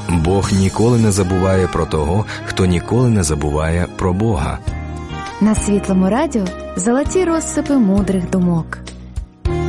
Бог ніколи не забуває про того, хто ніколи не забуває про Бога. На Світлому радіо золоті розсипи мудрих думок.